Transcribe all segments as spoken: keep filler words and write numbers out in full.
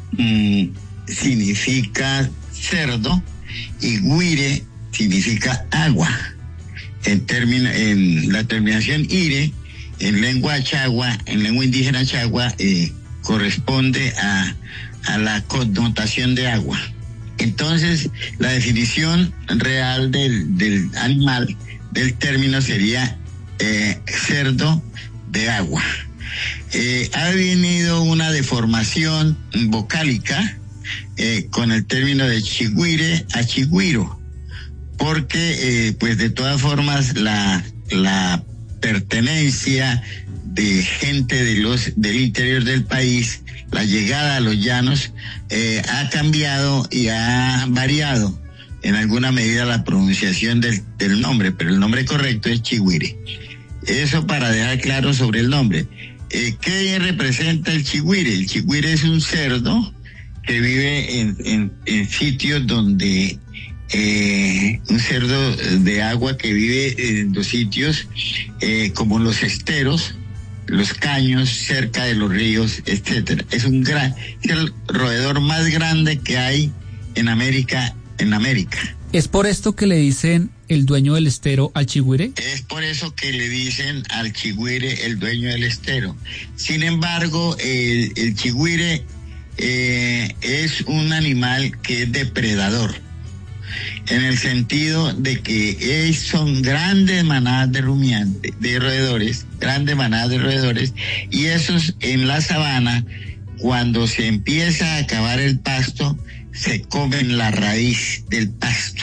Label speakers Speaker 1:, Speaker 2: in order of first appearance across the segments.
Speaker 1: mmm, significa cerdo y guire significa agua. En, término, en la terminación ire, en lengua chagua, en lengua indígena chagua, eh, corresponde a, a la connotación de agua. Entonces, la definición real del, del animal, del término, sería eh, cerdo de agua. Eh, ha venido una deformación vocálica eh, con el término de chigüire a chigüiro, porque eh, pues de todas formas la, la pertenencia de gente de los del interior del país, la llegada a los llanos, eh, ha cambiado y ha variado en alguna medida la pronunciación del, del nombre, pero el nombre correcto es chigüire. Eso para dejar claro sobre el nombre. Eh, ¿Qué representa el chigüire? El chigüire es un cerdo que vive en, en, en sitios donde eh, un cerdo de agua que vive en los sitios eh, como los esteros, los caños, cerca de los ríos, etcétera. Es un gran, es el roedor más grande que hay en América, en América.
Speaker 2: ¿Es por esto que le dicen el dueño del estero al chigüire?
Speaker 1: Es por eso que le dicen al chigüire el dueño del estero. Sin embargo, el, el chigüire eh, es un animal que es depredador, en el sentido de que es, son grandes manadas de rumiantes, de roedores, grandes manadas de roedores, y esos en la sabana, cuando se empieza a acabar el pasto, se comen la raíz del pasto,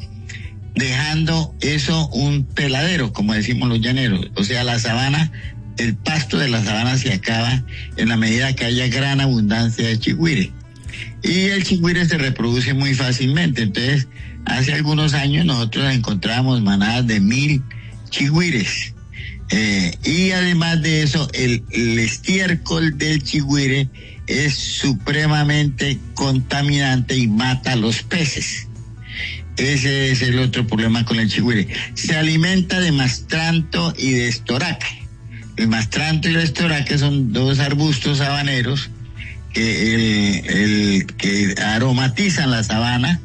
Speaker 1: dejando eso un peladero, como decimos los llaneros. O sea, la sabana, el pasto de la sabana se acaba en la medida que haya gran abundancia de chigüire. Y el chigüire se reproduce muy fácilmente. Entonces, hace algunos años nosotros encontrábamos manadas de mil chigüires. Eh, y además de eso, el, el estiércol del chigüire es supremamente contaminante y mata a los peces. Ese es el otro problema con el chigüire. Se alimenta de mastranto y de estoraque. El mastranto y el estoraque son dos arbustos sabaneros que, el, el, que aromatizan la sabana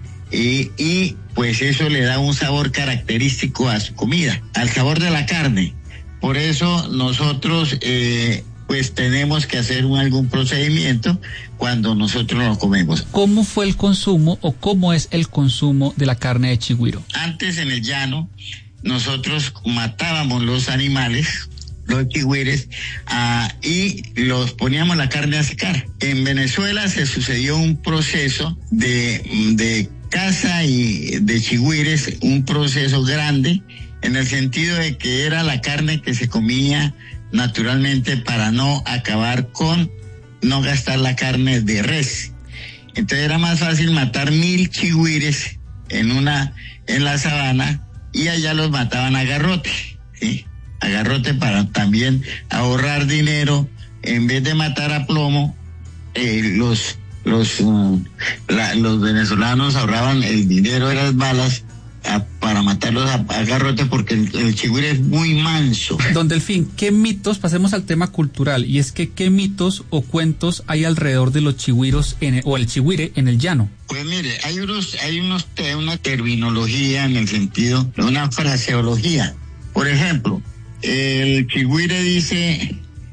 Speaker 1: y, y pues eso le da un sabor característico a su comida, al sabor de la carne. Por eso nosotros eh, pues tenemos que hacer un, algún procedimiento cuando nosotros lo comemos.
Speaker 2: ¿Cómo fue el consumo o cómo es el consumo de la carne de chigüiro?
Speaker 1: Antes en el llano nosotros matábamos los animales, los chigüires, uh, y los poníamos la carne a secar. En Venezuela se sucedió un proceso de, de caza y de chigüires, un proceso grande, en el sentido de que era la carne que se comía naturalmente para no acabar con, no gastar la carne de res. Entonces era más fácil matar mil chigüires en una, en la sabana, y allá los mataban a garrote, ¿sí? A garrote para también ahorrar dinero. En vez de matar a plomo, eh, los, los, uh, la, los venezolanos ahorraban el dinero de las balas A, para matarlos a, a garrote, porque el, el chigüire es muy manso.
Speaker 2: Don Delfín, ¿qué mitos, pasemos al tema cultural, y es que qué mitos o cuentos hay alrededor de los chigüiros en el, o el chigüire en el llano?
Speaker 1: Pues mire, hay unos, hay unos una terminología, en el sentido de una fraseología. Por ejemplo, el chigüire dice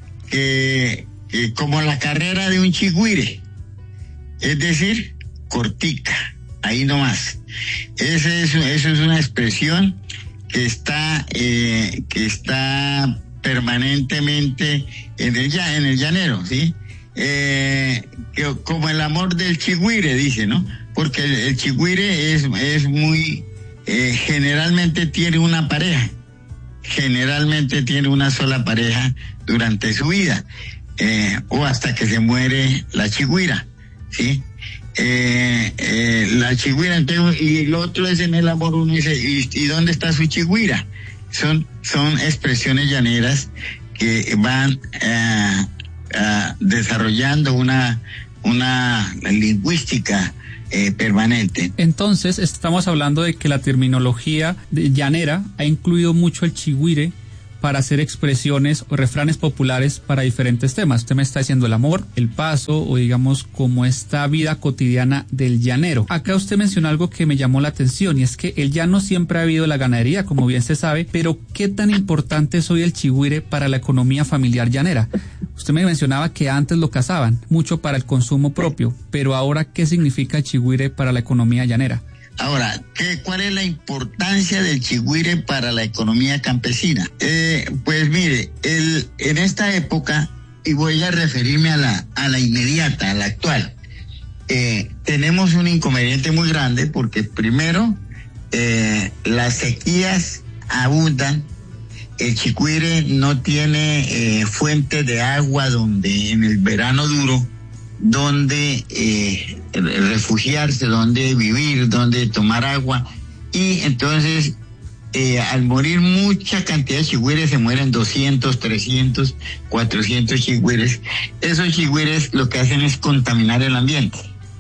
Speaker 1: que, que como la carrera de un chigüire, es decir, cortica, ahí nomás. Ese es, eso es una expresión que está eh, que está permanentemente en el en el llanero, ¿sí? Eh, que, como el amor del chigüire, dice, ¿no? Porque el, el chigüire es es muy eh, generalmente tiene una pareja, generalmente tiene una sola pareja durante su vida, eh, o hasta que se muere la chigüira, ¿sí? Eh, eh, la chigüira, entonces, y el otro es en el amor, uno dice, ¿y, y dónde está su chigüira? Son, son expresiones llaneras que van eh, eh, desarrollando una, una lingüística eh, permanente.
Speaker 2: Entonces, estamos hablando de que la terminología de llanera ha incluido mucho el chigüire para hacer expresiones o refranes populares para diferentes temas. Usted me está diciendo el amor, el paso o digamos como esta vida cotidiana del llanero. Acá usted mencionó algo que me llamó la atención y es que el llano siempre ha habido la ganadería, como bien se sabe, pero ¿qué tan importante es hoy el chigüire para la economía familiar llanera? Usted me mencionaba que antes lo cazaban mucho para el consumo propio, pero ahora ¿qué significa el chigüire para la economía llanera?
Speaker 1: Ahora, ¿qué, ¿cuál es la importancia del chigüire para la economía campesina? Eh, pues mire, el, en esta época, y voy a referirme a la, a la inmediata, a la actual, eh, tenemos un inconveniente muy grande porque primero, eh, las sequías abundan, el chigüire no tiene eh, fuente de agua donde en el verano duro, donde eh, refugiarse, donde vivir, donde tomar agua, y entonces eh, al morir mucha cantidad de chigüires, se mueren doscientos, trescientos, cuatrocientos chigüires. Esos chigüires lo que hacen es contaminar el ambiente,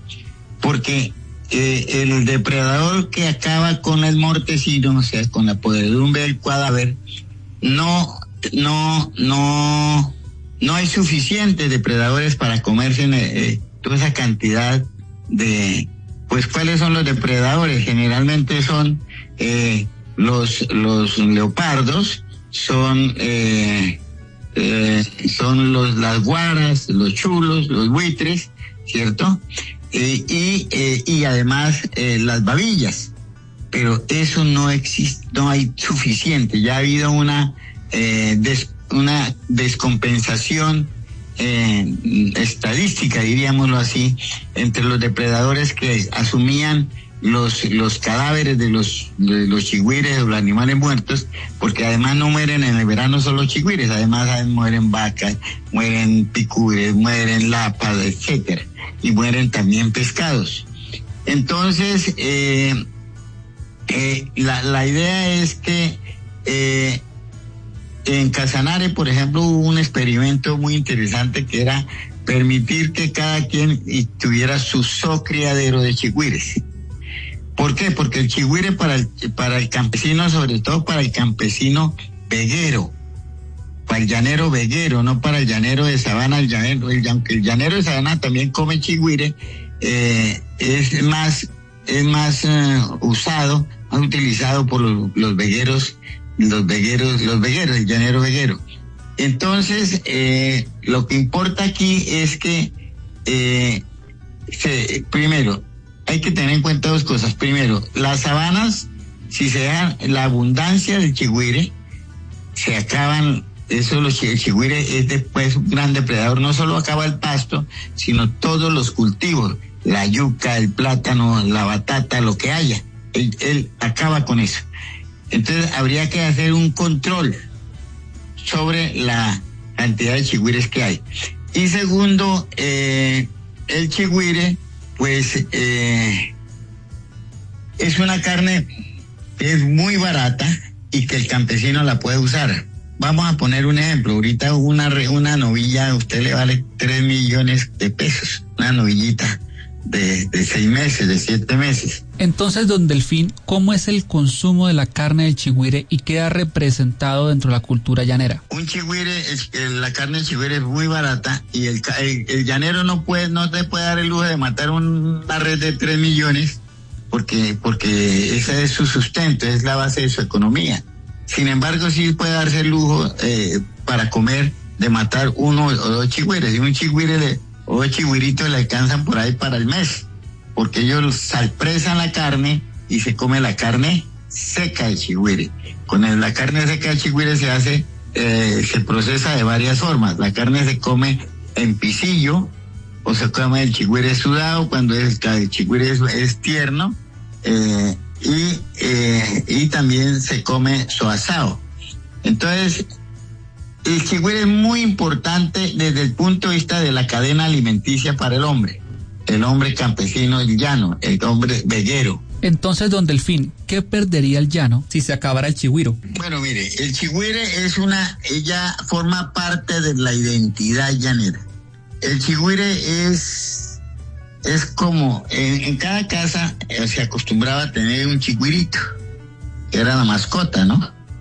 Speaker 1: porque eh, el depredador que acaba con el mortecino, o sea, con la podredumbre del cadáver, no, no, no No hay suficientes depredadores para comerse eh, toda esa cantidad de... Pues, ¿cuáles son los depredadores? Generalmente son eh, los, los leopardos, son, eh, eh, son los, las guaras, los chulos, los buitres, ¿cierto? Eh, y, eh, y además eh, las babillas. Pero eso no existe, no hay suficiente. Ya ha habido una... Eh, des, una descompensación eh, estadística, diríamoslo así, entre los depredadores que asumían los los cadáveres de los de los chigüires o los animales muertos, porque además no mueren en el verano solo chigüires, además mueren vacas, mueren picures, mueren lapas, etcétera, y mueren también pescados. Entonces eh, eh, la la idea es que eh, en Casanare, por ejemplo, hubo un experimento muy interesante que era permitir que cada quien tuviera su zocriadero de chigüires. ¿Por qué? Porque el chigüire para el, para el campesino, sobre todo para el campesino veguero, para el llanero veguero, no para el llanero de sabana. El llanero, el, aunque el llanero de sabana también come chigüire, eh, es más, es más uh, usado, más utilizado por los, los vegueros los vegueros, los vegueros, el llanero veguero. Entonces, eh, lo que importa aquí es que, eh, se, primero, hay que tener en cuenta dos cosas. Primero, las sabanas, si se dan la abundancia del chigüire, se acaban, eso los, el chigüire es después un gran depredador, no solo acaba el pasto, sino todos los cultivos, la yuca, el plátano, la batata, lo que haya, él, él acaba con eso. Entonces habría que hacer un control sobre la cantidad de chigüires que hay. Y segundo, eh, el chigüire, pues, eh, es una carne que es muy barata y que el campesino la puede usar. Vamos a poner un ejemplo. Ahorita una, una novilla a usted le vale tres millones de pesos. Una novillita de, de seis meses, de siete meses.
Speaker 2: Entonces, don Delfín, ¿cómo es el consumo de la carne del chigüire y queda representado dentro de la cultura llanera?
Speaker 1: Un chigüire, es, la carne del chigüire es muy barata y el, el, el llanero no puede, no te puede dar el lujo de matar una red de tres millones porque, porque ese es su sustento, es la base de su economía. Sin embargo, sí puede darse el lujo eh, para comer de matar uno o dos chigüires, y un chigüire de, o dos chigüiritos le alcanzan por ahí para el mes, porque ellos salpresan la carne y se come la carne seca del chigüire. Con el, la carne seca del chigüire se hace, eh, se procesa de varias formas. La carne se come en pisillo, o se come el chigüire sudado cuando es, el chigüire es, es tierno, eh, y, eh, y también se come su asado. Entonces, el chigüire es muy importante desde el punto de vista de la cadena alimenticia para el hombre. El hombre campesino, el llano, el hombre veguero.
Speaker 2: Entonces, don Delfín, ¿qué perdería el llano si se acabara el chigüiro?
Speaker 1: Bueno, mire, el chigüire es una, ella forma parte de la identidad llanera. El chigüire es, es como, en, en cada casa eh, se acostumbraba a tener un chigüirito, que era la mascota, ¿no?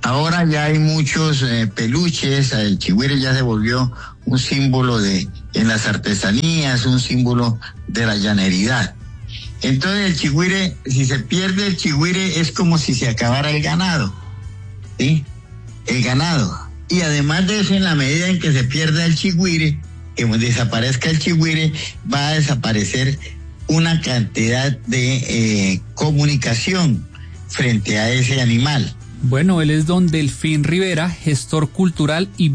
Speaker 1: Ahora ya hay muchos eh, peluches, el chigüire ya se volvió un símbolo de, en las artesanías, un símbolo de la llaneridad. Entonces el chigüire, si se pierde el chigüire es como si se acabara el ganado, ¿sí? El ganado. Y además de eso, en la medida en que se pierda el chigüire, que desaparezca el chigüire, va a desaparecer una cantidad de eh, comunicación frente a ese animal.
Speaker 2: Bueno, él es don Delfín Rivera, gestor cultural y